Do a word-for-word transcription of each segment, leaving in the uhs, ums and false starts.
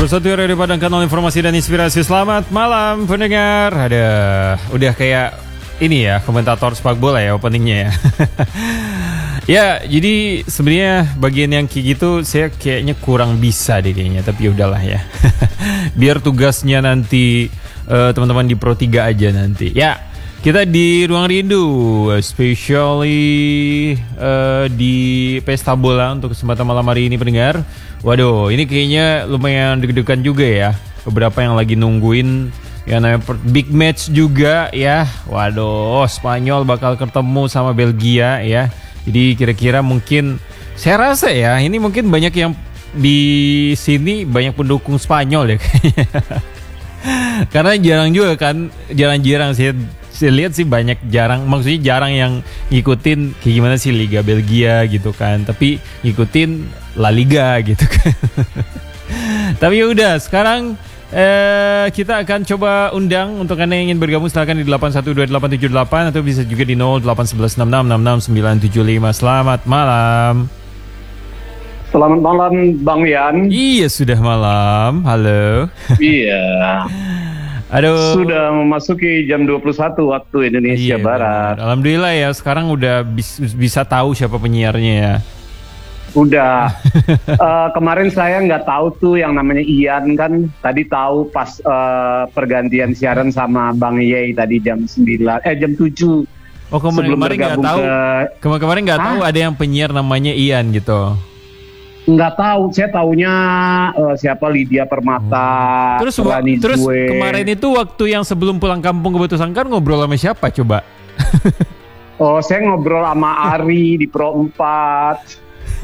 Bersatu Radio Padang, kanal informasi dan inspirasi. Selamat malam pendengar. Ada udah kayak ini ya, komentator sepak bola ya openingnya ya. Ya, jadi sebenarnya bagian yang kayak gitu saya kayaknya kurang bisa deh kayaknya, tapi udahlah ya. Biar tugasnya nanti uh, teman-teman di Pro tiga aja nanti. Ya, kita di Ruang Rindu, especially uh, di Pesta Bola untuk kesempatan malam hari ini pendengar. Waduh, ini kayaknya lumayan deg-degan juga ya. Beberapa yang lagi nungguin yang namanya big match juga ya. Waduh, Spanyol bakal ketemu sama Belgia ya. Jadi kira-kira mungkin saya rasa ya, ini mungkin banyak yang di sini banyak pendukung Spanyol ya kayaknya. Karena jarang juga kan, jarang-jarang sih saya lihat sih banyak jarang, maksudnya jarang yang ngikutin kayak gimana sih Liga Belgia gitu kan, tapi ngikutin La Liga gitu kan. Tapi ya udah, sekarang eh, kita akan coba undang untuk Anda yang ingin bergabung, silakan di delapan satu dua delapan tujuh delapan atau bisa juga di nol delapan satu satu enam enam enam enam sembilan tujuh lima. Selamat malam. Selamat malam Bang Yan. Iya, sudah malam. Halo. Iya. Aduh. Sudah memasuki jam dua puluh satu waktu Indonesia iya, Barat. Benar. Alhamdulillah ya, sekarang udah bis, bisa tahu siapa penyiarnya ya. Udah. uh, kemarin saya nggak tahu tuh yang namanya Ian kan. Tadi tahu pas uh, pergantian siaran sama Bang Yey tadi jam sembilan eh jam tujuh. Oh, kemarin kemarin nggak tahu. Ke... Kemarin nggak tahu ada yang penyiar namanya Ian gitu. Nggak tahu, saya taunya uh, siapa Lydia Permata. Terus terus kemarin itu waktu yang sebelum pulang kampung ke Batu Sangkar ngobrol sama siapa coba? Oh, saya ngobrol sama Ari di Pro empat.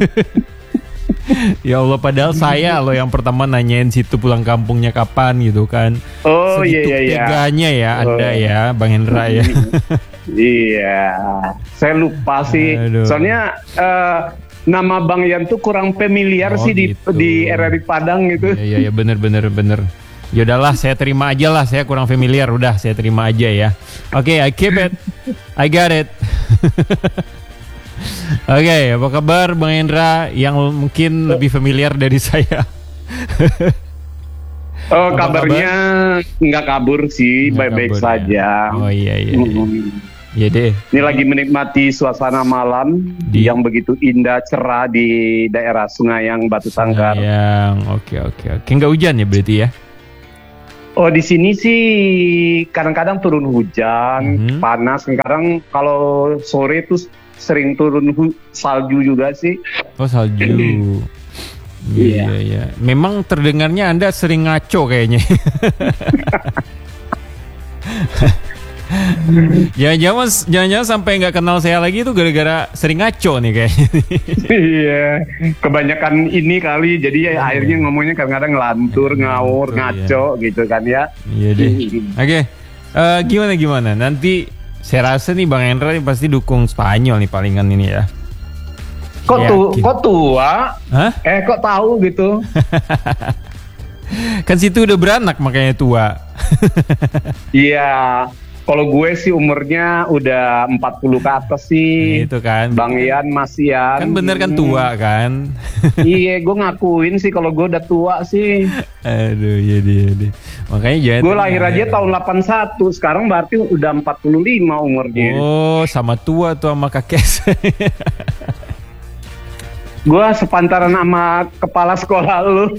Ya Allah, padahal saya loh yang pertama nanyain situ pulang kampungnya kapan gitu kan. Oh iya iya iya. Teganya ya Anda oh. ya Bang Hendra ya. Iya, saya lupa sih. Aduh. Soalnya uh, nama Bang Yan tuh kurang familiar oh, sih gitu. di di R R I Padang gitu. Iya iya ya, bener bener bener. Ya udahlah, saya terima aja lah, saya kurang familiar, udah saya terima aja ya. Oke, okay, I keep it, I got it. Oke, okay, apa kabar Bang Hendra yang mungkin lebih familiar dari saya? Oh, apa kabarnya nggak kabur sih, baik-baik saja. Ya? Oh iya iya. iya. Mm-hmm. Ya deh. Ini lagi menikmati suasana malam di... yang begitu indah, cerah di daerah Sungayang, Batu Sangkar. Sungayang, oke oke oke. Nggak hujan ya berarti ya? Oh, di sini sih kadang-kadang turun hujan, mm-hmm. panas. Kadang kalau sore itu sering turun hu- salju juga sih. Oh, salju. Iya iya. iya. Memang terdengarnya Anda sering ngaco kayaknya. Jangan-jangan jangan-jangan sampai nggak kenal saya lagi itu gara-gara sering ngaco nih kayaknya. Iya, kebanyakan ini kali jadi ya oh, akhirnya iya. ngomongnya kadang-kadang ngelantur, ngawur, ngaco iya. gitu kan ya. Iya deh. Oke, okay. uh, gimana gimana? Nanti saya rasa nih Bang Hendra pasti dukung Spanyol nih palingan ini ya. Kok tu, kok tua? Hah? Eh kok tahu gitu? Kan situ udah beranak makanya tua. Iya. Kalau gue sih umurnya udah empat puluh ke atas sih. Itu kan. Bang Ian masih Ian. Kan bener kan tua kan. Iya, gue ngakuin sih kalau gue udah tua sih. Aduh, iya deh, iya. Makanya jangan. Gue lahir aja tahun delapan satu, sekarang berarti udah empat puluh lima umurnya. Oh, sama tua tuh sama kakek saya. Gue sepantaran sama kepala sekolah lu.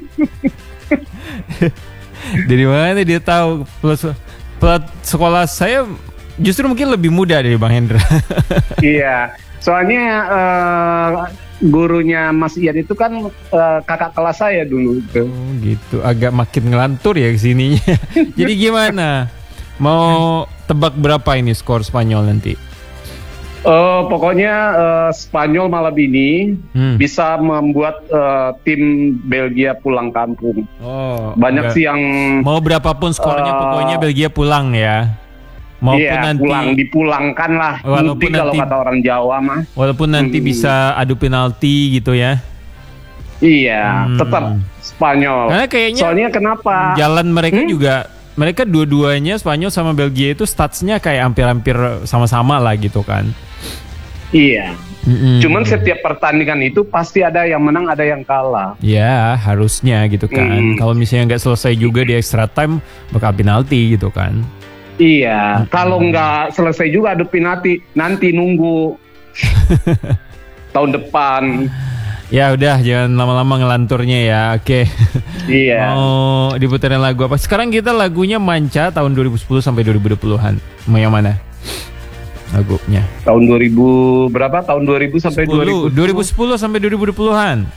Dari mana dia tahu plus plat sekolah saya justru mungkin lebih muda dari Bang Hendra. Iya, soalnya uh, gurunya Mas Ian itu kan uh, kakak kelas saya dulu. Gitu. Oh gitu, agak makin ngelantur ya kesininya. Jadi gimana? Mau tebak berapa ini skor Spanyol nanti? Uh, pokoknya uh, Spanyol malam ini hmm. bisa membuat uh, tim Belgia pulang kampung. Oh, banyak enggak. Sih yang mau berapapun skornya uh, pokoknya Belgia pulang ya. Maupun iya, nanti pulang dipulangkan lah. Walaupun nanti, kalau kata orang Jawa mah. Walaupun nanti hmm. bisa adu penalti gitu ya. Iya, hmm. tetap Spanyol. Karena kayaknya soalnya kenapa? Jalan mereka hmm? juga mereka dua-duanya Spanyol sama Belgia itu statsnya kayak hampir-hampir sama-sama lah gitu kan. Iya. Mm-mm. Cuman setiap pertandingan itu pasti ada yang menang, ada yang kalah. Ya harusnya gitu kan. Mm. Kalau misalnya nggak selesai juga di extra time bakal penalti gitu kan. Iya. Kalau nggak selesai juga adu penalti, nanti nunggu tahun depan. Ya udah jangan lama-lama ngelanturnya ya. Oke. Iya. Mau diputarin lagu apa? Sekarang kita lagunya Manca tahun dua ribu sepuluh sampai dua ribu dua puluhan. Mau yang mana? Lagunya. Tahun dua ribu berapa? Tahun dua ribu sampai sepuluh, dua ribu dua ribu sepuluh sampai dua ribu dua puluhan.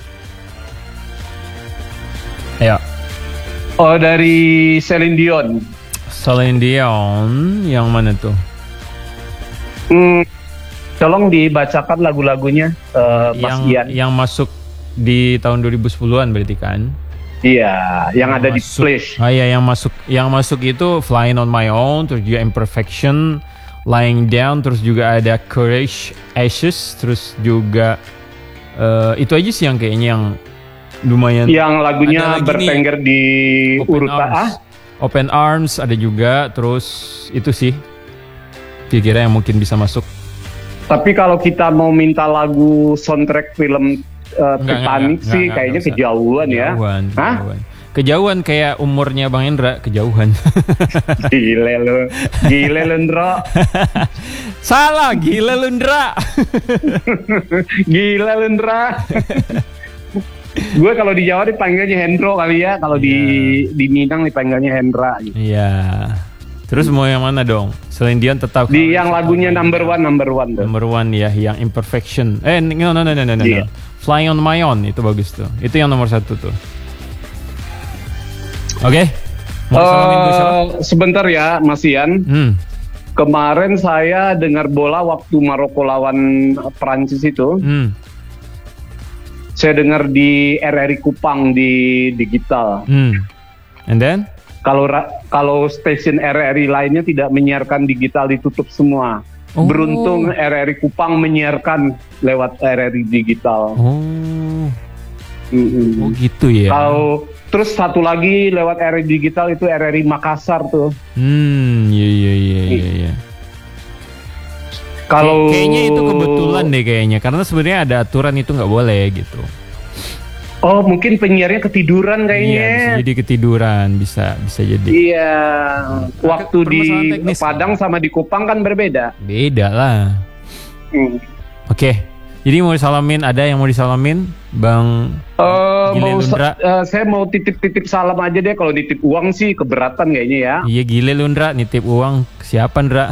Ayo. Oh, dari Celine Dion. Celine Dion yang mana tuh? Hmm, tolong dibacakan lagu-lagunya, uh, Mas Yang Ian. yang masuk di tahun dua ribu sepuluhan berarti kan? Iya, yang ada di Masuk. playlist. Ah iya, yang masuk yang masuk itu Flying on My Own, terus juga Imperfection, Lying Down, terus juga ada Courage, Ashes, terus juga eh, itu aja sih yang kayaknya yang lumayan. Yang lagunya Ada lagi bertengger di Open urutan Arms. ah. Open Arms ada juga, terus itu sih kira-kira yang mungkin bisa masuk. Tapi kalau kita mau minta lagu soundtrack film uh, Enggak, enggak, Titanic enggak, sih enggak, kayaknya enggak usah. kejauhan ya. Kejauhan, Hah? kejauhan. Kejauhan kayak umurnya Bang Hendra, kejauhan. Gile lu. Gile lu, Ndro. Salah, gila lu Ndra. Gila lu, Ndra. Gue kalau di Jawa dipanggilnya Hendro kali ya, kalau di di Minang dipanggilnya Hendra gitu. Iya. Terus mau yang mana dong? Selain Dion tetap Di yang lagunya number one, number one tuh. Number one ya, yang Imperfection. Eh, no no no no no no. Iya. Flying on My Own itu bagus tuh. Itu yang nomor satu tuh. Oke. Mau salamin gue siapa? Eh, sebentar ya, Mas Ian. Hmm. Kemarin saya dengar bola waktu Maroko lawan Prancis itu. Hmm. Saya dengar di R R I Kupang di digital. Hmm. And then? Kalau ra- kalau stasiun R R I lainnya tidak menyiarkan digital, ditutup semua. Oh. Beruntung R R I Kupang menyiarkan lewat R R I digital. Oh. Mm-mm. Oh gitu ya. Kalau terus satu lagi lewat R R I digital itu R R I Makassar tuh. Hmm, iya iya iya iya iya. Kalau Kay- kayaknya itu kebetulan deh kayaknya, karena sebenarnya ada aturan itu nggak boleh gitu. Oh, mungkin penyiarnya ketiduran Iya, bisa kayaknya. jadi ketiduran, bisa bisa jadi. Iya, waktu di permasalahan teknis. Padang sama di Kupang kan berbeda. Beda lah. Hmm. Oke. Jadi mau disalamin, ada yang mau disalamin, Bang Eh, Gile mau sa- Lundra? eh, saya mau titip-titip salam aja deh. Kalau nitip uang sih keberatan kayaknya ya. Iya gile lu Ndra, nitip uang ke siapa Ndra?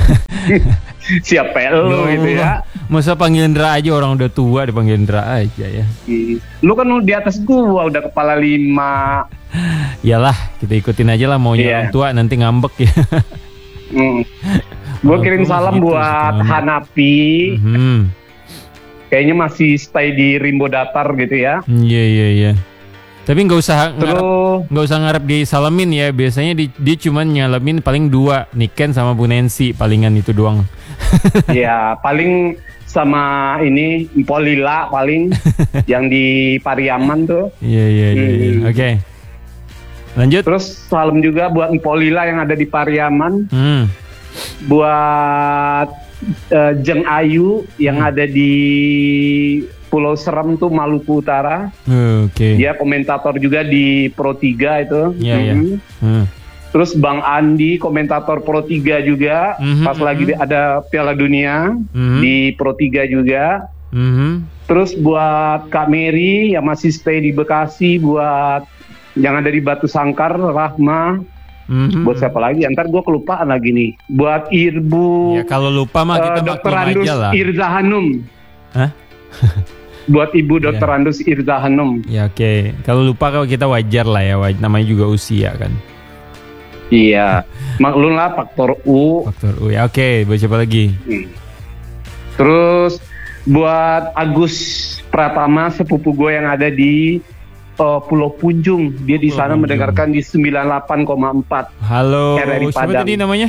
Siapa lu gitu ya. Masa panggil Ndra aja, orang udah tua dipanggil Ndra aja ya. Lu kan di atas gua udah kepala lima. Iyalah, kita ikutin aja lah maunya Iya. orang tua nanti ngambek ya. Hmm. Gue Orang kirim tua salam gitu, buat suka ngambek. Hanapi. Hmm. Kayaknya masih stay di Rimbo Datar gitu ya. Iya iya iya. Tapi nggak usah ngarep, Terus nggak usah ngarep disalamin ya. Biasanya di, dia cuma nyalamin paling dua, Niken sama Bu Nancy, palingan itu doang. ya paling sama ini Mpo Lila paling yang di Pariaman tuh. Iya iya iya. iya. Hmm. Oke. Lanjut. Terus salam juga buat Mpo Lila yang ada di Pariaman. Hmm. Buat eh, Jeng Ayu yang Hmm. ada di Pulau Serem tuh, Maluku Utara. Oke. Dia komentator juga di Pro tiga itu. Iya, iya. Mhm. Hmm. Terus Bang Andi komentator Pro tiga juga. Mhm, Pas mhm. lagi di- ada Piala Dunia Mhm. di Pro tiga juga. Mhm. Terus buat Kak Mary yang masih stay di Bekasi, buat yang ada di Batu Sangkar, Rahma. Mhm. Buat siapa lagi? Ntar gue kelupaan lagi nih. Buat Irbu, Ya kalau lupa mah kita eh, Dokter maklum Andus aja lah. Irza Hanum. Hah? Buat Ibu Dokter Iya. Andus Irza Hanum. Ya oke. Kalau lupa kalau kita wajar lah ya, waj- namanya juga usia kan. Iya, maklum lah faktor U. Faktor U ya. Oke, buat siapa lagi? Hmm. Terus buat Agus Pratama, sepupu gue yang ada di uh, Pulau Punjung. Dia di Pulau sana Punjung. mendengarkan di sembilan puluh delapan koma empat. Halo, R R I siapa Padang. tadi namanya?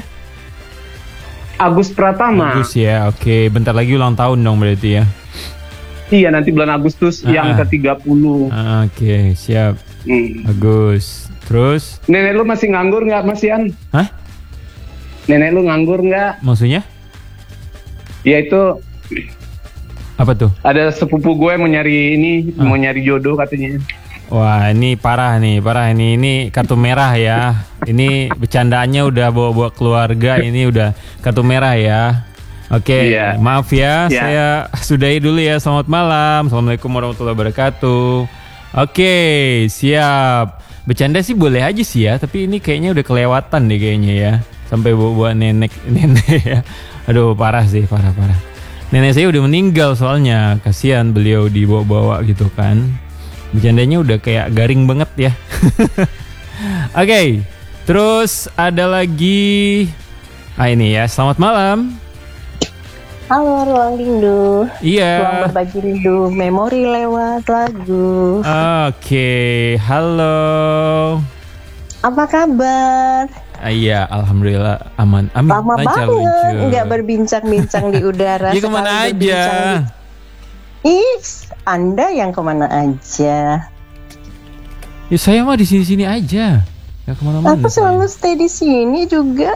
Agus Pratama. Bagus ya. Oke, bentar lagi ulang tahun dong berarti ya. Iya, nanti bulan Agustus Ah. yang ke tiga puluh. Ah, Oke, siap. Hmm. Bagus. Terus, Nenek lu masih nganggur nggak, Mas Ian? hah? Nenek lu nganggur nggak? Maksudnya? Ya itu Apa tuh? Ada sepupu gue mau nyari ini, Ah. mau nyari jodoh katanya. Wah, ini parah nih, parah ini. Ini kartu merah ya. Ini bercandaannya udah bawa-bawa keluarga, ini udah kartu merah ya. Oke, Iya. maaf ya, Iya. saya sudahi dulu ya. Selamat malam. Assalamualaikum warahmatullahi wabarakatuh. Oke, siap. Bercanda sih boleh aja sih ya, tapi ini kayaknya udah kelewatan deh kayaknya ya. Sampai bawa-bawa nenek-nenek ya. Aduh, parah sih, parah-parah. Nenek saya udah meninggal soalnya, kasihan beliau dibawa-bawa gitu kan. Bercandanya udah kayak garing banget ya. Oke, terus ada lagi. Ah ini ya, selamat malam. Halo Ruang Rindu. Ruang Iya. berbagi rindu, memori lewat lagu. Oke, halo. Apa kabar? Ah, iya, alhamdulillah aman. Amin. Lama Lancar, banget luncur. nggak berbincang-bincang di udara. Ya kemana Sekali aja? berbincang di- Ih, Anda yang kemana aja? Ya saya mah di sini-sini aja. Gak kemana-mana. Aku selalu stay di sini juga.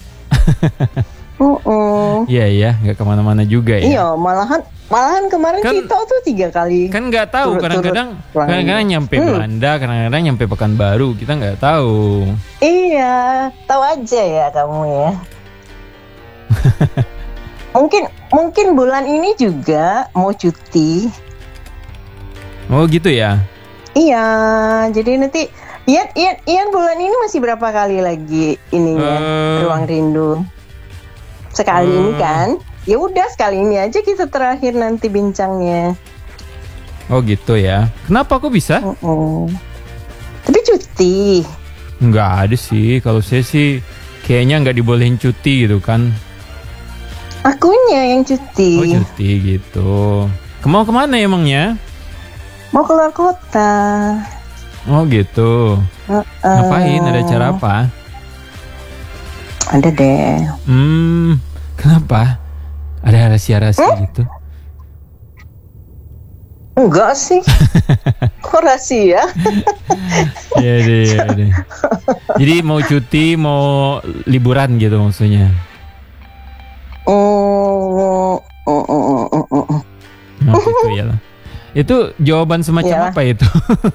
Uh-uh. Iya ya, nggak kemana-mana juga ya. Iya, malahan malahan kemarin Kan- kita tuh tiga kali. Kan nggak tahu, Turut-turut kadang-kadang pulang. kadang-kadang nyampe Hmm. Belanda, kadang-kadang nyampe Pekanbaru, kita nggak tahu. Iya, tahu aja ya kamu ya. mungkin mungkin bulan ini juga mau cuti. Oh gitu ya. Iya, jadi nanti Ian, Ian, Ian bulan ini masih berapa kali lagi ininya Eh. Ruang Rindu? Sekali Eh. ini kan? Ya udah sekali ini aja kita terakhir nanti bincangnya. Oh gitu ya. Kenapa kok bisa? Mm-mm. Tapi cuti. Nggak ada sih. Kalau saya sih kayaknya nggak dibolehin cuti gitu kan. Akunya yang cuti. Oh cuti gitu. Mau kemana emangnya? Mau keluar kota. Oh gitu. Uh-uh. Ngapain? Ada acara apa? Ada deh. Hmm, kenapa? Ada rahasia-rahasia gitu? Enggak sih. Kok rahasia? Iya deh, iya deh. Jadi mau cuti, mau liburan gitu maksudnya? Oh, oh, oh, oh, oh, oh. Nah, gitu ya lah. Itu jawaban semacam Iyalah. apa itu?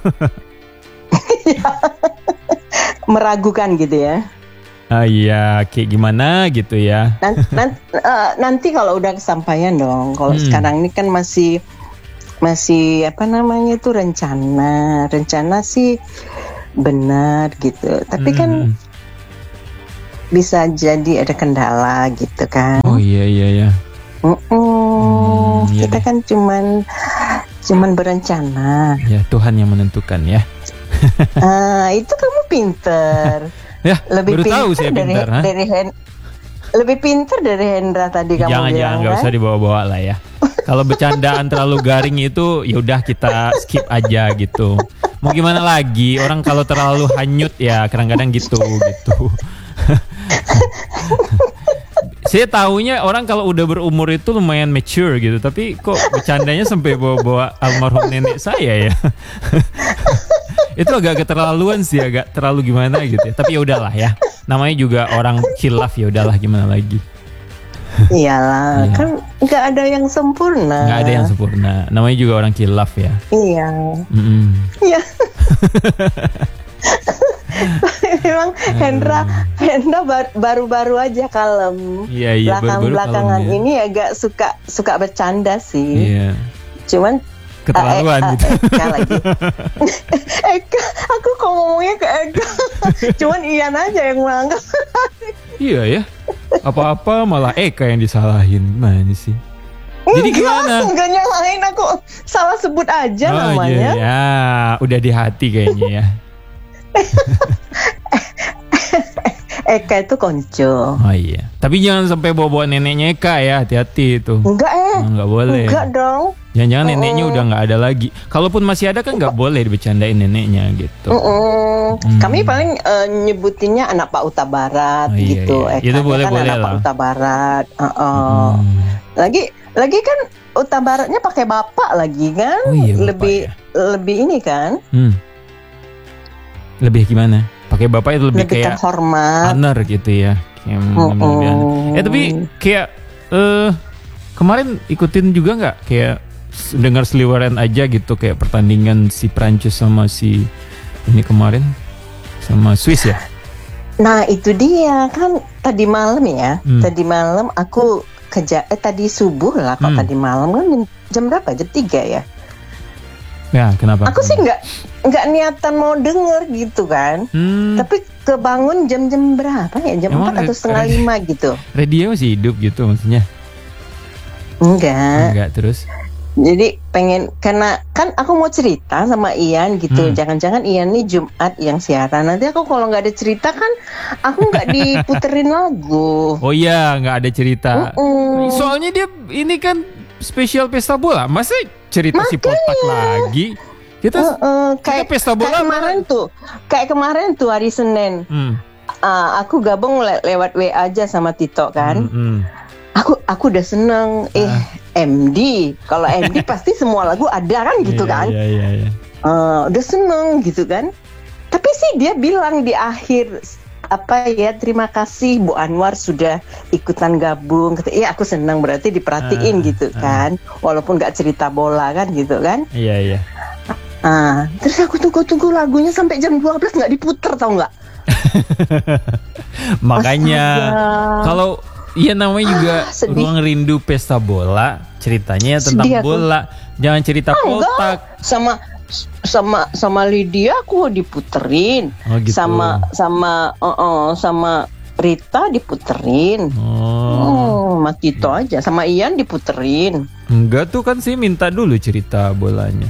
Meragukan gitu ya. Ah iya, kayak gimana gitu ya? Nanti, nanti, nanti kalau udah kesampaian dong. Kalau Hmm. sekarang ini kan masih masih apa namanya itu rencana, rencana sih benar gitu. Tapi kan Hmm. bisa jadi ada kendala gitu kan. Oh iya iya ya. Mm-mm. Hmm, iya Kita deh. kan cuman cuman berencana. Ya Tuhan yang menentukan ya. Ah, itu kamu pinter. Ya, Lebih baru tahu saya dari, pintar. Ha? dari Hen- lebih pinter dari Hendra tadi kamu Jangan bilang jangan nggak kan? usah dibawa-bawa lah ya. Kalau bercandaan terlalu garing itu ya udah kita skip aja gitu. Mau gimana lagi? Orang kalau terlalu hanyut ya kadang-kadang gitu gitu. Saya taunya orang kalau udah berumur itu lumayan mature gitu, tapi kok bercandanya sampai bawa-bawa almarhum nenek saya ya. Itu agak keterlaluan sih, agak terlalu gimana gitu ya. Tapi ya udahlah ya. Namanya juga orang khilaf, ya udahlah gimana lagi. Iyalah, Iya. kan nggak ada yang sempurna. Nggak ada yang sempurna. Namanya juga orang khilaf ya. Iya, Mm-mm. iya. Memang Hendra, Hendra bar- baru-baru aja kalem. Iya iya. Belakang baru-baru belakangan kalem ya. ini agak suka suka bercanda sih. Iya. Cuman Keterlaluan eh, eh, gitu. Eka lagi. Eka, aku kok ngomongnya ke Eka. Cuman Ian aja yang menganggap. Iya ya. Apa-apa malah Eka yang disalahin. Mana sih? Jadi gimana? Enggak nyalahin aku. Salah sebut aja Oh namanya. iya, ya, udah di hati kayaknya ya. Eka itu konco. Oh iya. Tapi jangan sampai bawa-bawa neneknya Eka ya, hati-hati itu. Enggak eh. Oh, nggak boleh. Enggak dong. Jangan-jangan Mm-mm. neneknya udah nggak ada lagi. Kalaupun masih ada kan nggak boleh dibercandain neneknya gitu. Mm-mm. Hmm. Kami paling eh, nyebutinnya anak Pak Uta Barat Oh, iya, gitu. iya. Eka Itu kan boleh-boleh anak lah. Pak Uta Barat. Uh-uh. Hmm. Lagi lagi kan Uta Baratnya pakai bapak lagi kan? Oh iya, bapak lebih ya. lebih ini kan? Hmm. Lebih gimana? Pakai bapak itu lebih, Lebih kayak terhormat. honor gitu ya. Kayak Mm-mm. mudah-mudahan. Eh tapi kayak eh Kemarin ikutin juga nggak kayak s- dengar seliweran aja gitu kayak pertandingan si Prancis sama si ini kemarin sama Swiss ya? Nah itu dia kan tadi malam ya, Hmm. tadi malam aku kerja, eh tadi subuh lah, kok Hmm. tadi malam kan jam, jam berapa? Jam tiga ya. Ya kenapa? Aku sih nggak nggak niatan mau denger gitu kan, Hmm, tapi kebangun jam-jam berapa ya? Jam Emang empat atau setengah re- lima gitu. radio masih hidup gitu maksudnya? Enggak. Enggak terus? Jadi pengen, karena kan aku mau cerita sama Ian gitu. Hmm. Jangan-jangan Ian nih Jumat yang siaran. Nanti aku kalau nggak ada cerita kan aku nggak diputerin lagu. Oh iya nggak ada cerita. Mm-mm. Soalnya dia ini kan spesial pesta bola. Masa cerita si Potak lagi? Kita Heeh, kita kayak pesta kayak bola kemarin tuh, kayak kemarin tuh hari Senin. Hmm. Ah, aku gabung le- lewat W A aja sama Tito kan. Hmm, hmm. Aku aku udah seneng. Eh Ah. M D, kalau M D pasti semua lagu ada kan gitu Iya, kan. Iya iya iya. Eh, udah seneng gitu kan. Tapi sih dia bilang di akhir apa ya, terima kasih Bu Anwar sudah ikutan gabung. Kata, iya aku senang berarti diperhatiin Ah, gitu ah. kan. Walaupun nggak cerita bola kan gitu kan. Iya iya. Ah, terus aku tunggu-tunggu lagunya sampai jam dua belas nggak diputer, tau nggak? Makanya Astaga. kalau iya namanya juga Ah, sedih. Ruang Rindu Pesta Bola, ceritanya tentang Sedih aku. bola. Jangan cerita Ah, enggak. Potak. sama sama sama Lydia aku diputerin. Oh, gitu. Sama sama uh, uh, sama Rita diputerin. Oh. Oh, sama Tito aja, sama Ian diputerin. Enggak tuh kan sih minta dulu cerita bolanya.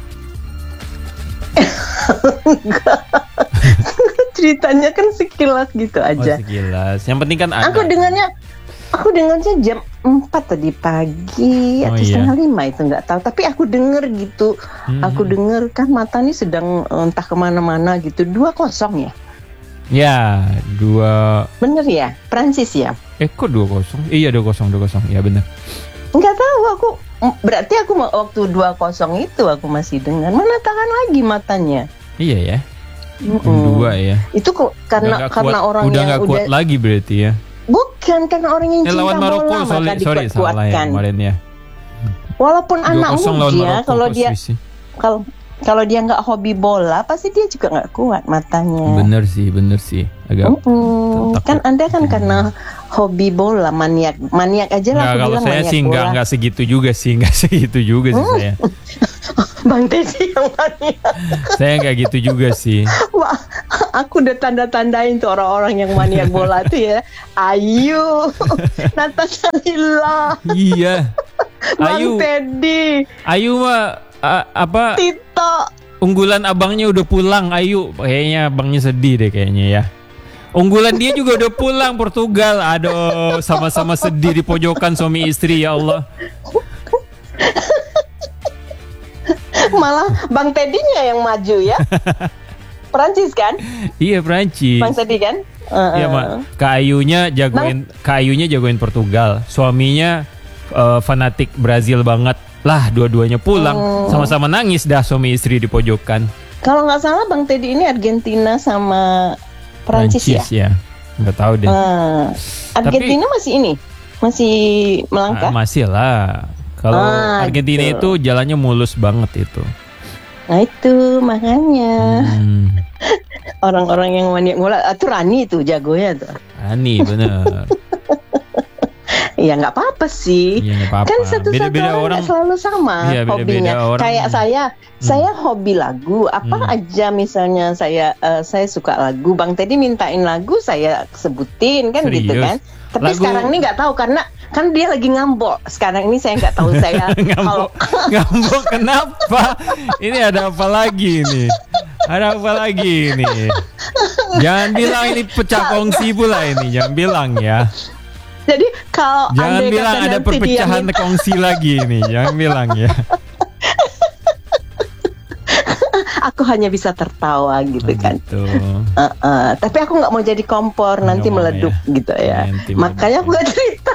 Ceritanya kan sekilas gitu Oh, aja. sekilas. Yang penting kan ada. Aku dengarnya aku dengarnya jam empat tadi pagi Oh, atau iya. setengah lima itu nggak tahu, tapi aku denger gitu. Hmm. Aku denger kan Mata nih sedang eh, entah kemana-mana gitu. Dua kosong ya, Ya, dua bener ya, Prancis ya. eh kok dua kosong? Iya dua kosong dua kosong. Iya benar. Nggak tahu aku, m- berarti aku ma- waktu dua kosong itu aku masih dengar. Mana tahan lagi matanya. Iya ya. Mm-mm. Dua ya. Itu kok Udah karena nggak karena kuat- orang udah yang nggak kuat udah lagi berarti ya. bukan karena orang yang Eh, cinta lawan Maroko, bola sorry, maka sorry salah ya dikuat-kuatkan. kemarin ya. Walaupun anak dua kosong lawan muda, Maroko kalau kok dia Swiss sih. kalau kalau dia nggak hobi bola, pasti dia juga nggak kuat matanya. Bener sih, bener sih. Agak Mm-mm. takut. Kan Anda kan karena hobi bola, maniak, maniak aja lah. Nggak, Aku kalau bilang saya maniak sih nggak bola. nggak segitu juga sih, nggak segitu juga sih saya. Bang Teddy yang maniak. Saya nggak gitu juga sih. Wah, aku udah tanda-tandain tuh orang-orang yang maniak bola tuh ya. Ayu, Natasha Lila, Iya. Bang Ayu, Teddy, Ayu mah a- apa Tito. unggulan abangnya udah pulang. Ayu, kayaknya abangnya sedih deh kayaknya ya. Unggulan dia juga udah pulang Portugal. Aduh, sama-sama sedih di pojokan suami istri ya Allah. Malah Bang Teddy-nya yang maju ya. Perancis kan? Iya Prancis. Bang Teddy kan? Iya mak. Kak Ayunya jagoin, Kak Ayunya jagoin Portugal. Suaminya eh, fanatik Brazil banget. Lah, dua-duanya pulang, Oh. sama-sama nangis dah suami istri di pojokan. Kalau nggak salah Bang Teddy ini Argentina sama Perancis ya. ya. Nggak tahu deh. Ah, Argentina masih ini, masih melangkah. Ah, masih lah. Kalau Ah, Argentina gitu. itu jalannya mulus banget itu. Nah itu makanya Hmm. orang-orang yang maniak bola, ah, tuh Rani tuh jagonya tuh. Ani bener. Ya nggak apa-apa sih. Iya nggak apa-apa. Kan satu-satu Beda-beda orang, orang. nggak selalu sama Iya, beda-beda hobinya. orang. Kayak saya, saya hobi lagu. Apa Hmm. aja misalnya saya eh, saya suka lagu. Bang Teddy mintain lagu, saya sebutin kan gitu Serius? kan. Tapi Lagu- sekarang ini nggak tahu karena kan dia lagi ngambok. Sekarang ini saya nggak tahu saya kalau Ngambok, ngambok kenapa? Ini ada apa lagi nih? Ada apa lagi nih? Jangan bilang ini pecah kongsi pula ini, jangan bilang ya. jadi kalau Jangan andai bilang kata ada nanti dia perpecahan minta- kongsi lagi nih, jangan bilang ya. aku hanya bisa tertawa gitu kan. Gitu. Uh, uh, tapi aku nggak mau jadi kompor, Nggak nanti mau meleduk ya. gitu ya. Nanti Makanya aku meledup. gak cerita.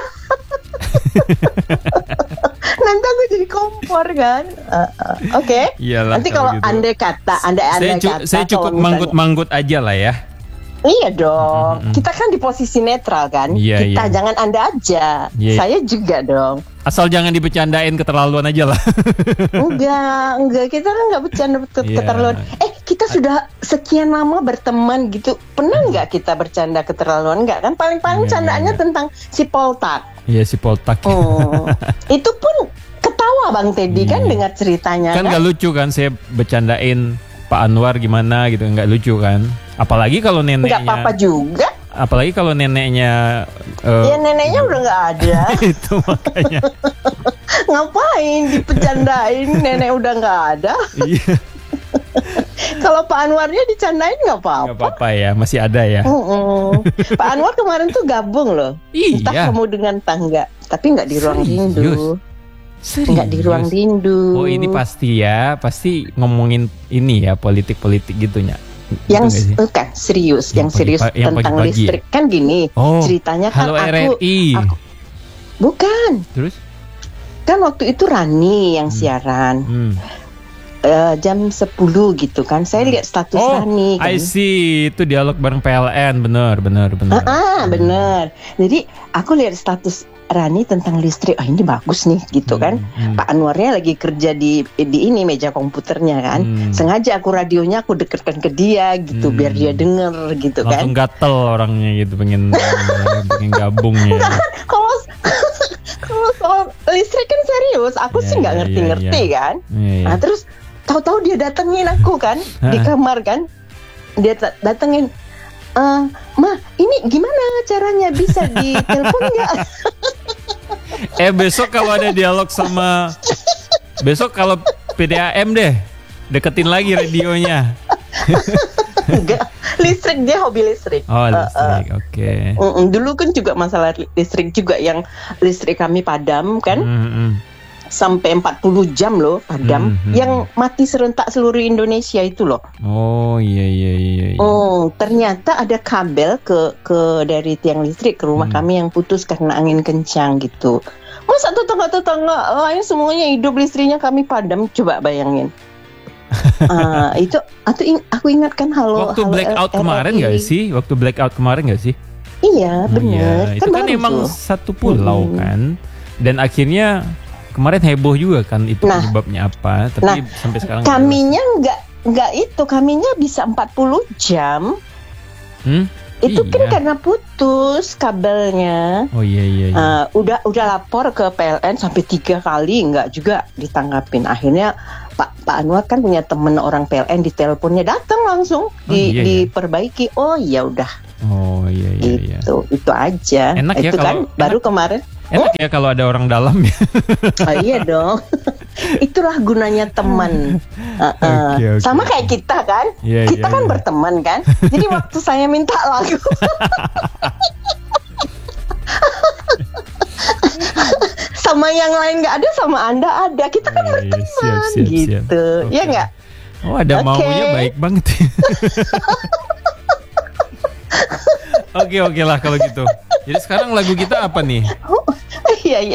Nanti aku jadi kompor kan. Uh, uh, Oke. Iyalah, Nanti kalau kalau gitu. andai kata, andai Saya, andai cu- kata, saya cukup kalau misalnya- manggut-manggut aja lah ya. Iya dong. Kita kan di posisi netral kan. Iya, Kita iya. jangan Anda aja. Iya. Saya juga dong. Asal jangan dibecandain keterlaluan aja lah. Enggak, enggak, kita kan enggak bercanda ke- Iya. keterlaluan. Eh, kita sudah sekian lama berteman gitu. Pernah enggak kita bercanda keterlaluan? Enggak kan? Paling-paling Enggak, candaannya enggak, tentang si Poltak. Iya si Poltak. Oh. Itu pun ketawa Bang Teddy kan Iya. dengar ceritanya Kan kan? nggak lucu kan saya bercandain Pak Anwar gimana gitu, nggak lucu kan. Apalagi kalau neneknya. Enggak apa-apa juga. Apalagi kalau neneknya. eh, Ya neneknya udah enggak ada. itu makanya. Ngapain dipecandain, nenek udah enggak ada. Iya. Kalau Pak Anwarnya dicandain nggak Nggak apa-apa. apa-apa ya, masih ada ya. Mm-mm. Pak Anwar kemarin tuh gabung loh. Entah Iya. kamu dengan tangga, tapi nggak di ruang Serius? rindu. Serius? Nggak di ruang rindu. Oh ini pasti ya, pasti ngomongin ini ya politik-politik gitunya. yang Gitu nggak sih? bukan serius, Yang yang, serius pagi- yang tentang pagi-pagi listrik kan gini. Oh, ceritanya kan Halo aku, R R I. aku bukan Terus? kan waktu itu Rani yang Hmm. siaran Hmm. eh, jam sepuluh gitu kan. Saya lihat status Oh, Rani kan. I see. Itu dialog bareng P L N, bener, bener, bener. Ah, ah, bener. Jadi aku lihat status Rani tentang listrik. Ah ini bagus nih gitu Hmm, kan. hmm. Pak Anwarnya lagi kerja di di ini meja komputernya kan. Hmm. Sengaja aku radionya aku dekatkan ke dia gitu Hmm. biar dia denger gitu Langsung kan. gatel orangnya gitu, pengen pengen gabung ya. Kalau kalau soal listrik kan serius, aku Iya, sih nggak iya, ngerti-ngerti iya. kan. Iya, iya. Nah terus tahu-tahu dia datengin aku kan di Hah? kamar kan. Dia ta- datengin. Eh, Ma, ini gimana caranya bisa ditelepon nggak? Eh besok kalau ada dialog sama besok kalau P D A M deh, deketin lagi radionya. Enggak, listrik dia hobi listrik. Oh Eh, listrik, oke. eh, mm-mm. Dulu kan juga masalah li- listrik juga yang listrik kami padam kan Hmm, hmm. sampai empat puluh jam loh padam. Hmm, hmm. Yang mati serentak seluruh Indonesia itu loh. Oh iya iya iya. iya. Oh, ternyata ada kabel ke ke dari tiang listrik ke rumah Hmm. kami yang putus karena angin kencang gitu. Masa tetangga-tetangga lain semuanya hidup listriknya kami padam, coba bayangin. Ah, itu aku, ing- aku ingatkan halo Waktu halo blackout R- kemarin R R I. nggak sih? Waktu blackout kemarin nggak sih? Iya, Oh, benar. iya. Itu kan baru emang tuh. satu pulau Hmm. kan. Dan akhirnya kemarin heboh juga kan itu Nah. penyebabnya apa. Tapi Nah, sampai sekarang nggak Kaminya nggak nggak itu, kaminya bisa empat puluh jam. jelas. Hmm? Itu kan Iya. karena putus kabelnya. Oh iya iya iya. Uh, udah udah lapor ke P L N sampai tiga kali nggak juga ditanggapin. Akhirnya Pak Pak Anwar kan punya temen orang P L N, di teleponnya datang langsung di iya, iya. diperbaiki. Oh ya udah Oh iya iya iya. itu itu aja. Enak ya itu kan kalau- baru kemarin. Enak ya kalau ada orang dalam ya. Oh iya dong. Itulah gunanya teman. Uh, uh. Oke, oke. Sama kayak kita kan. Iya, kita iya, kan iya. berteman kan. Jadi waktu saya minta lagu. Sama yang lain nggak ada, sama Anda ada. Kita kan Iya, iya, berteman siap, siap, siap. gitu. Oke. Ya nggak? Oh ada Oke. maunya baik banget. Oke oke lah kalau gitu. Jadi sekarang lagu kita apa nih? Oh, iya iya.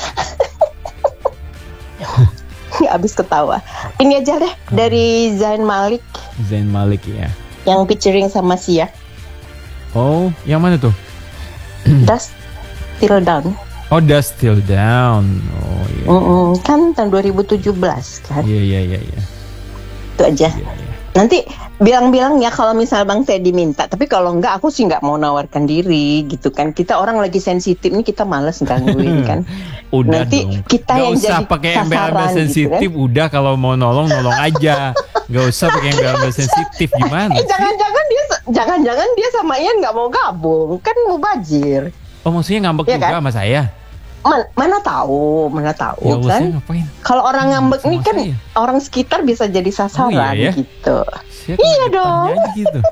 Ya, abis ketawa. Ini aja deh dari Zayn Malik Zayn Malik ya. yang featuring sama Sia. Oh yang mana tuh? Dust Till Down. Oh Dust Till Down. Oh iya. Mm-mm, kan tahun dua ribu tujuh belas kan. Iya iya iya iya. Itu aja. Iya, iya. Nanti bilang-bilang ya kalau misal Bang Teddy minta. Tapi kalau enggak aku sih nggak mau nawarkan diri gitu kan. Kita orang lagi sensitif nih, kita males gangguin kan. Udah Nanti dong. kita Gak yang usah jadi pakai embel-embel sasaran sensitif. gitu Udah kalau mau nolong nolong aja. Gak usah pakai embel-embel sensitif. Gimana? Eh sih? jangan-jangan dia jangan-jangan dia sama Ian nggak mau gabung, kan mau bajir. Oh maksudnya ngambek Iya juga kan? sama saya? Man- mana tahu, mana tahu Ya Allah kan. saya ngapain? Kalau orang Hmm, ngambek sama nih kan saya. orang sekitar bisa jadi sasaran Oh, iya ya? gitu. Saya Iya kena dong. ditanya aja gitu.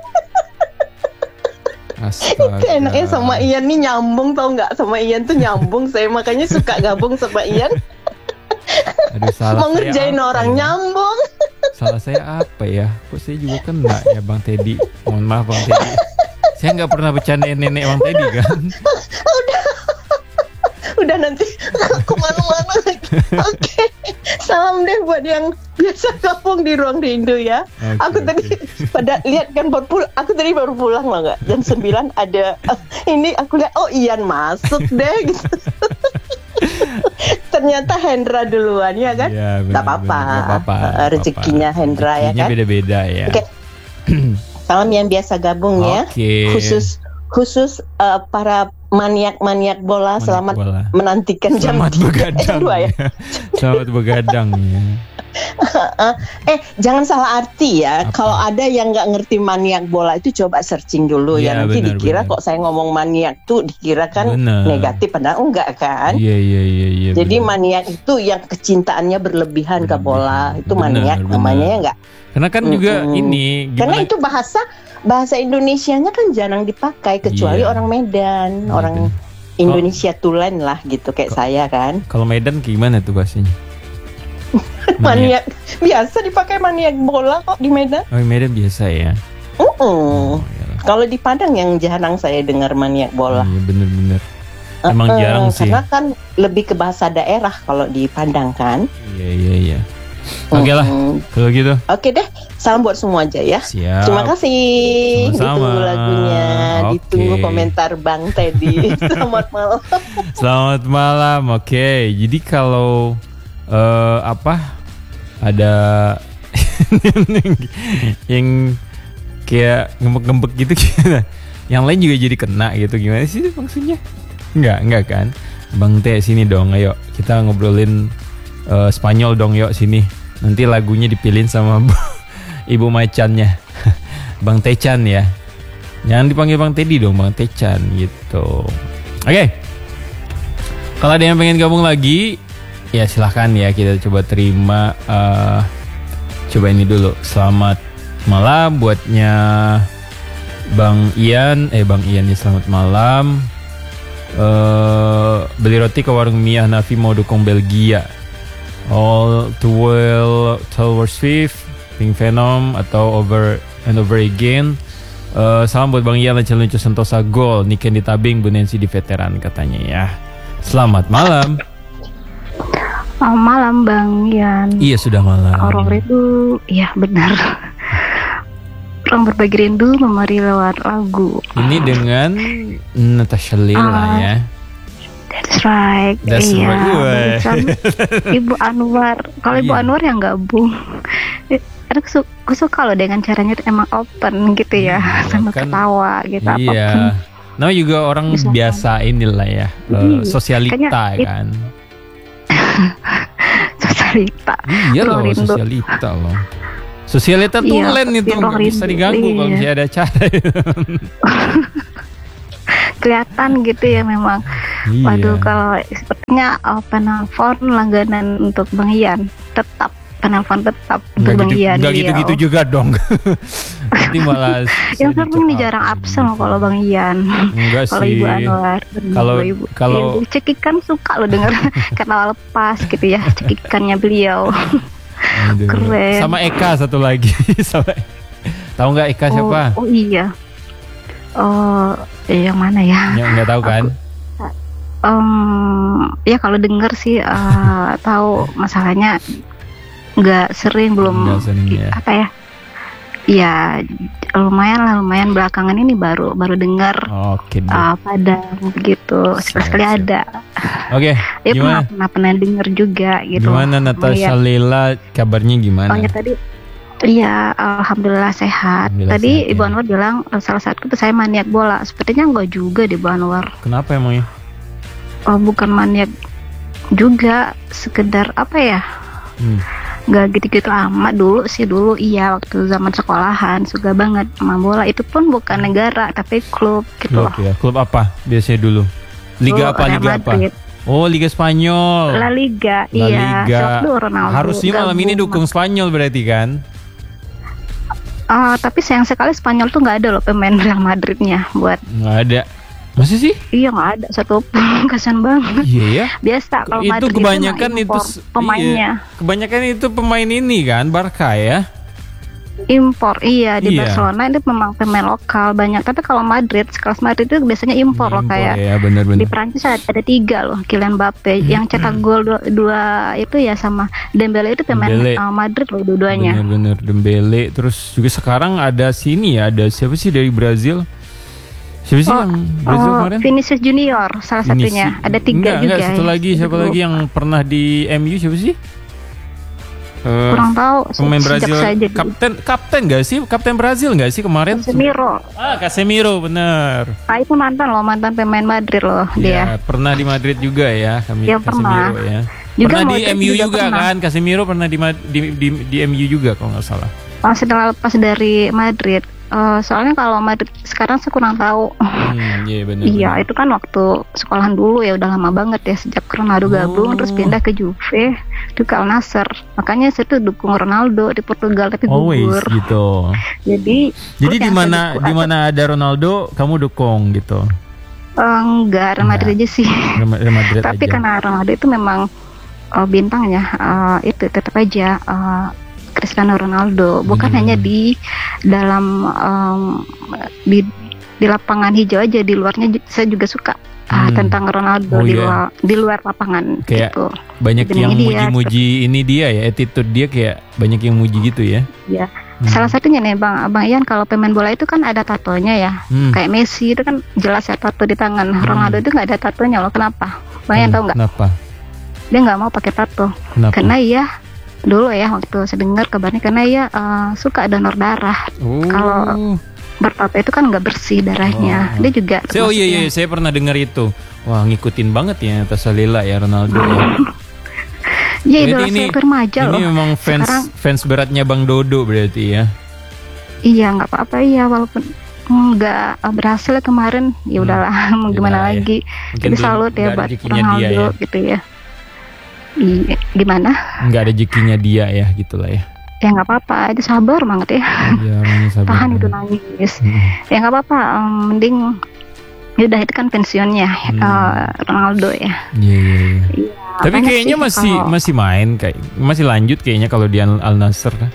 Astaga. Itu enaknya sama Ian nih nyambung, tau nggak, sama Ian tuh nyambung. Saya makanya suka gabung sama Ian. Aduh, salah Mau saya ngerjain apa orang ya? nyambung. Salah saya apa ya? Kok saya juga kena ya Bang Teddy. Mohon maaf Bang Teddy. Saya nggak pernah bercandain nenek Bang Teddy kan. Udah, udah nanti aku malu-malu lagi. Oke, salam deh buat yang biasa gabung di ruang rindu ya. Oke, Aku tadi oke. pada lihat kan baru pul- aku tadi baru pulang loh nggak, jam sembilan ada eh, ini aku lihat oh Ian masuk deh gitu. ternyata Hendra duluan ya kan? Iya, benar, Gak apa-apa. benar. Gak apa-apa, Eh, gak rezekinya apa-apa. Hendra ya Rezekinya kan? beda-beda ya. Oke. Salam yang biasa gabung ya. Oke. Khusus khusus eh, para maniak-maniak bola Maniak selamat bola. menantikan jam Selamat tiga. begadang. Eh, dua ya. Selamat begadang ya. Eh jangan salah arti ya. Apa? Kalau ada yang nggak ngerti maniak bola itu coba searching dulu Iya, ya. Nanti benar, dikira benar. kok saya ngomong maniak tuh dikira kan Benar. negatif, padahal enggak kan. Iya iya iya iya. Jadi benar. maniak itu yang kecintaannya berlebihan ke bola, itu Benar, maniak benar. namanya ya enggak? Karena kan juga Mm-mm. ini Karena gimana? itu bahasa bahasa Indonesianya kan jarang dipakai kecuali Iya. orang Medan, Iya, orang benar. Indonesia tulen lah gitu kayak saya kan. Kalau Medan gimana tuh bahasanya? Maniak biasa dipakai maniak bola kok di Medan. Oh, Medan biasa ya. Mm-mm. Oh, iyalah. Kalau di Padang yang jarang saya dengar maniak bola. Iya bener-bener. Emang Eh, jarang sih. Karena kan lebih ke bahasa daerah kalau di Padang kan. Iya iya iya. Oke lah, Mm-mm. kalau gitu. Oke deh, salam buat semua aja ya. Siap. Terima kasih. Sama-sama. Ditunggu lagunya. Oke. Ditunggu komentar Bang Teddy. Selamat malam. Selamat malam. Oke, jadi kalau eh, apa ada yang kayak ngembek-ngembek gitu gimana? Yang lain juga jadi kena gitu gimana sih maksudnya? Enggak, enggak kan? Bang Teh sini dong, ayo kita ngobrolin eh, Spanyol dong, yuk sini. Nanti lagunya dipilihin sama Ibu Macannya. Bang Techan ya. Jangan dipanggil Bang Teddy dong, Bang Techan gitu. Oke. Kalau ada yang pengen gabung lagi, ya silahkan ya, kita coba terima. eh, coba ini dulu. Selamat malam buatnya Bang Ian. Eh Bang Ian ya, selamat malam. Eh, beli roti ke warung Mia Hanafi mau dukung Belgia. All too well Taylor Swift, Pink Venom atau Over and Over Again. Eh, salam buat Bang Ian, Lancar Lucu Sentosa Gol, Niken di Tabing, Bu Nancy di Veteran katanya ya. Selamat malam. Oh, malam Bang Ian. Iya sudah malam. Orang rindu, iya benar. Orang berbagi rindu memari lewat lagu. Ini dengan Natasha Lila Ah, ya. That's right. That's iya. right. Weh. Barusan Ibu Anwar. Kalau Ibu Iya. Anwar yang gabung. Aku suka, aku suka loh dengan caranya emang open gitu ya, Iya, sama kan. ketawa gitu apapun. Iya. Nah juga orang Bisa. biasa inilah ya, eh, Iya. sosialita Kayaknya it- kan. Sosialita. Iya loh, Roh rindu. sosialita loh. Sosialita tuh Iya, lain itu roh nggak bisa rindu, diganggu kalau iya. misalnya ada acara. Kelihatan gitu ya memang. Iya. Waduh, kalau sepertinya uh, penelpon langganan untuk Bang Ian tetap penelpon tetap untuk Nggak Bang gitu, Ian. nggak beliau. gitu-gitu juga dong. Nanti malah Yang saya sering nih dicekal. jarang absen loh kalau Bang Ian. Enggak Kalau sih. Ibu Anwar, Kalau- ibu kalau- ibu cekikan suka loh dengar karena lepas gitu ya cekikannya beliau. Aduh. Keren. Sama Eka satu lagi. Sama tahu nggak Eka siapa? Oh, oh iya. Oh, eh, yang mana ya? Ya, nggak tahu kan? Em, ya kalau denger sih eh, tahu masalahnya nggak sering belum Nggak sering, ya. apa ya? Ya lumayan lah lumayan belakangan ini baru baru dengar Oke deh. uh, Padang begitu sekali-sekali Siap, siap. ada. Oke, Ya gimana? pernah pernah pernah denger juga gitu. Gimana Natasha Lumayan. Lila kabarnya gimana? Oh ya tadi, iya alhamdulillah sehat. Alhamdulillah Tadi sehat, Ibu ya. Anwar bilang eh, salah satu tuh saya maniak bola. Sepertinya enggak juga di Ibu Anwar. Kenapa emangnya? Oh, bukan maniak juga, sekedar apa ya? Hmm. Nggak gitu-gitu amat dulu sih dulu iya waktu zaman sekolahan suka banget sama bola. Itu pun bukan negara tapi klub gitu Klub loh. ya. Klub apa biasanya dulu? Liga Dulu apa? Real Liga apa? Madrid. Oh, Liga Spanyol. La Liga, La iya. Liga. Waktu Ronaldo Harusnya malam ini gabung. dukung Spanyol berarti kan? Ah, tapi sayang sekali Spanyol tuh nggak ada loh pemain Real Madridnya buat. Nggak ada. Masa sih? Iya nggak ada satu pun. Kasian banget. Iya ya. Biasa kalau Itu Madrid kebanyakan mah itu impor s- pemainnya. iya. Kebanyakan itu pemain ini kan, Barca ya. Impor iya di Iya. Barcelona ini memang pemain lokal banyak. Tapi kalau Madrid, sekelas Madrid itu biasanya impor loh Impor kayak. ya, Di benar-benar. Prancis ada, ada tiga loh, Kylian Mbappe yang cetak gol dua, dua itu ya sama Dembele itu pemain Dembele. uh, Madrid loh dua-duanya. Bener-bener Dembele. Terus juga sekarang ada sini ya, ada siapa sih dari Brazil? Siapa sih Oh, yang Brazil oh, kemarin? Vinicius Junior salah Vinicius. satunya. Ada tiga enggak, juga. Enggak, satu ya. lagi siapa Aduh, lagi yang pernah di M U siapa sih? Eh, kurang tahu. pemain sejak Brazil, saya jadi kapten kapten nggak sih? Kapten Brazil nggak sih kemarin? Casemiro. Ah, Casemiro bener. Ah, itu mantan loh, mantan pemain Madrid loh dia. Ya, pernah di Madrid juga ya, kami Ya, Casemiro pernah. ya. Juga pernah di Modric M U juga, juga pernah. kan? Casemiro pernah di, Ma- di di di M U juga kalau nggak salah. Oh, setelah lepas dari Madrid. Eh, soalnya kalau Madrid sekarang saya kurang tahu. Hmm, iya benar. Iya, itu kan waktu sekolahan dulu ya, udah lama banget ya sejak Ronaldo Oh. gabung terus pindah ke Juve, itu ke Al Nassr. Makanya saya tuh dukung Ronaldo di Portugal tapi Always gugur. gitu. Jadi Jadi klub di yang mana saya dukung- di mana ada Ronaldo, kamu dukung gitu. Eh, enggak, Real Madrid aja sih. Real Real Madrid Tapi aja. karena Ronaldo itu memang eh, bintangnya eh, itu tetap aja eh, Cristiano Ronaldo, bukan Hmm. hanya di dalam em, di di lapangan hijau aja, di luarnya ju- saya juga suka ah, Hmm. tentang Ronaldo Oh, di iya. luar di luar lapangan Kayak gitu. Banyak Demi yang dia, muji-muji ini dia ya, attitude dia kayak banyak yang muji gitu ya. Ya. Hmm. Salah satunya nih Bang, Bang Ian, kalau pemain bola itu kan ada tatonya ya. Hmm. Kayak Messi itu kan jelas ya tato di tangan. Ronaldo itu nggak ada tatonya loh. Kenapa? Bang Ian Hmm, tahu nggak? Kenapa? Dia nggak mau pakai tato. Kenapa? Karena ya dulu ya waktu saya dengar kabarnya karena ya eh, suka donor darah. Oh. Kalau bertato itu kan nggak bersih darahnya. Oh. Dia juga Saya, oh iya termasuk iya, yang- saya pernah dengar itu. Wah, ngikutin banget ya Tasalila ya Ronaldo ya. Iya, Berarti idola ini- saya remaja Ini loh. memang fans Sekarang fans beratnya Bang Dodo berarti ya. iya nggak apa-apa ya walaupun nggak eh, berhasil ya kemarin ya Hmm. udahlah mau gimana Udahlah ya. lagi. Mungkin Jadi belum- salut ya nggak buat rezekinya dia Ronaldo ya. gitu ya. Iya, gimana? Nggak ada jekinya dia ya gitulah ya. Ya nggak apa-apa, itu sabar banget ya. Iya, orangnya sabar Tahan itu banget. nangis. Mm-mm. Ya nggak apa-apa, em, mending yaudah itu kan pensiunnya Hmm. eh, Ronaldo ya. Iya iya iya. Iya, Tapi makanya kayaknya sih masih kalau- masih main kayak masih lanjut kayaknya kalau di Al, Al Nassr kan.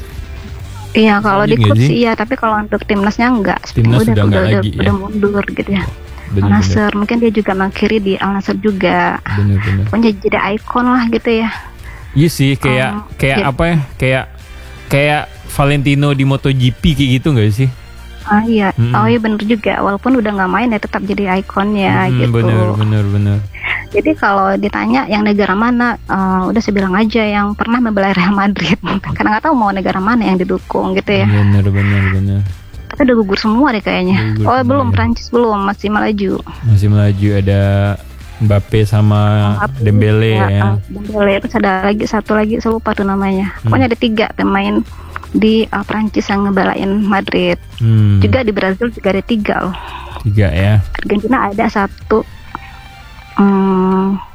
Iya kalau di Lanjut nggak klub sih? sih iya, tapi kalau untuk timnasnya enggak. Timnas udah udah nggak udah, lagi, udah, ya? udah mundur gitu ya. Al Bener-bener. Nassr mungkin dia juga mengakhiri di Al Nassr juga. Bener-bener. Pokoknya jadi ikon lah gitu ya. Iya sih kayak Um, kayak iya. apa ya? Kayak kayak Valentino di MotoGP kayak gitu nggak sih? Ah iya, Mm-mm. oh iya bener juga. Walaupun udah nggak main ya tetap jadi ikonnya Hmm, gitu. Bener bener bener. Jadi kalau ditanya yang negara mana, eh, udah saya bilang aja yang pernah membela Real Madrid. Karena nggak tahu mau negara mana yang didukung gitu ya. Bener bener bener. Tapi udah gugur semua deh kayaknya. Gugur Oh semua, belum, ya. Prancis belum, masih melaju. Masih melaju ada Mbappe sama Mbappe, Dembele ya. ah, Dembele terus ada lagi satu lagi saya lupa tuh namanya. Hmm. Pokoknya ada tiga pemain di uh, Prancis yang ngebelain Madrid. Hmm, Juga di Brazil juga ada tiga loh. tiga ya. Argentina ada satu. Hmm,